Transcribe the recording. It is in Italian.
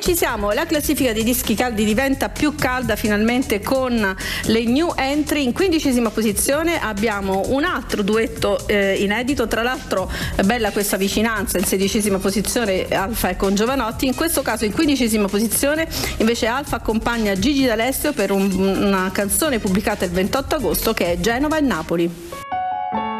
ci siamo, la classifica dei dischi caldi diventa più calda finalmente con le new entry. In 15ª posizione abbiamo un altro duetto inedito, tra l'altro bella questa vicinanza, in 16ª posizione Alfa e con Giovanotti. In questo caso in 15ª posizione invece Alfa accompagna Gigi D'Alessio per una canzone pubblicata il 28 agosto che è Genova e Napoli.